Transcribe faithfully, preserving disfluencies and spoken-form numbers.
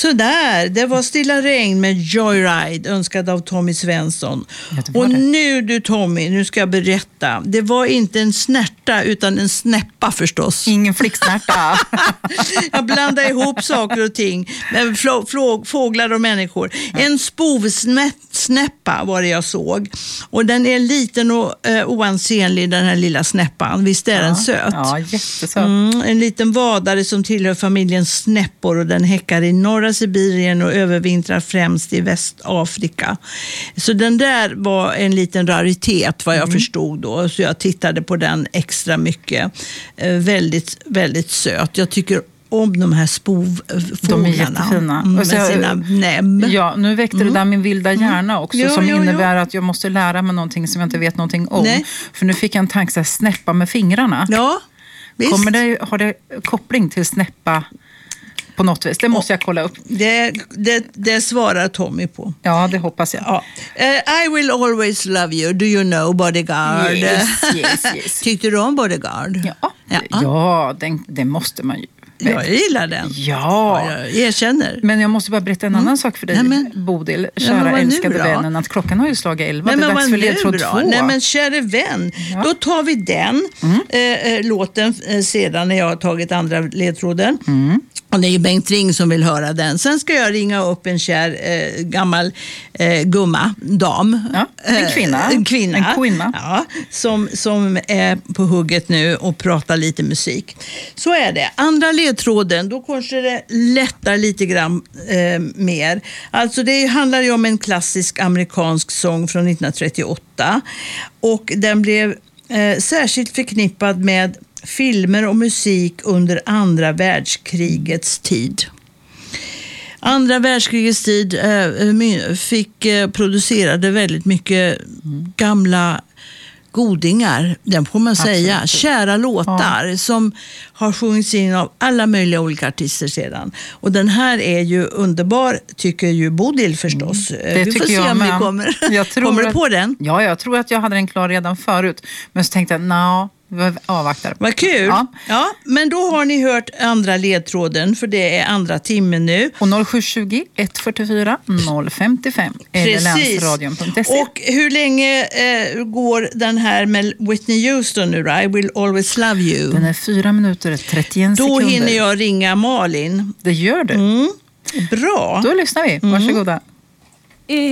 Så där, det var Stilla regn med Joyride, önskad av Tommy Svensson. Och det. Nu du Tommy, nu ska jag berätta. Det var inte en snärta utan en snäppa förstås. Ingen flicksnärta. Jag blandar ihop saker och ting. Med flå, flå, fåglar och människor. Ja. En spovsnäppa var det jag såg. Och den är liten och eh, oansenlig, den här lilla snäppan. Visst är ja. den söt? Ja, jättesöt. Mm, en liten vadare som tillhör familjen snäppor och den häckar i norra Sibirien och övervintrar främst i Västafrika. Så den där var en liten raritet vad jag mm. förstod då. Så jag tittade på den extra mycket. Eh, väldigt, väldigt söt. Jag tycker om de här spovfåglarna. De är jättefina. Mm, med så, sina näbb. Ja, nu väckte mm. det där min vilda hjärna också. Jo, som jo, innebär jo. att jag måste lära mig någonting som jag inte vet någonting om. Nej. För nu fick jag en tanke så här, snäppa med fingrarna. Ja, visst. Kommer det, har det koppling till snäppa på något vis? Det måste jag kolla upp. Det, det, det svarar Tommy på. Ja, det hoppas jag. Ja. Uh, I will always love you. Do you know Bodyguard? Yes, yes, yes. Tyckte du om Bodyguard? Ja, ja. ja den, det måste man ju. Jag gillar den. Ja. ja. Jag erkänner. Men jag måste bara berätta en annan mm. sak för dig, Nej, men, Bodil. Kära nej, älskade vännen. Att klockan har ju slagit elva. Nej, det är dags för ledtråd två. Nej men kära vän. Ja. Då tar vi den mm. eh, låten eh, sedan när jag har tagit andra ledtråden. Mm. Och det är ju Bengt Ring som vill höra den. Sen ska jag ringa upp en kär eh, gammal eh, gumma, dam. Ja, en kvinna. Eh, en kvinna. En kvinna. Ja, som, som är på hugget nu och pratar lite musik. Så är det. Andra ledtråden, då kanske det lättar lite grann eh, mer. Alltså det handlar ju om en klassisk amerikansk sång från nittonhundratrettioåtta. Och den blev eh, särskilt förknippad med filmer och musik under andra världskrigets tid. Andra världskrigets tid eh, fick eh, producerade väldigt mycket gamla godingar, den får man Absolut. säga. Kära låtar ja. som har sjungits in av alla möjliga olika artister sedan. Och den här är ju underbar, tycker ju Bodil förstås. Mm. Vi får se om vi kommer. Jag tror kommer du att, på den? Ja, jag tror att jag hade den klar redan förut. Men så tänkte jag, nej. Vi avvaktar. Vad kul. Ja. ja, men då har ni hört andra ledtråden för det är andra timmen nu. Och noll sju tjugo, ett fyrtiofyra, noll femtiofem eller länsradion punkt se. Och hur länge eh, går den här med Whitney Houston nu då? I will always love you. Den är fyra minuter trettioen då sekunder. Då hinner jag ringa Malin. Det gör du. Mm. Bra. Då lyssnar vi. Varsågoda. Mm.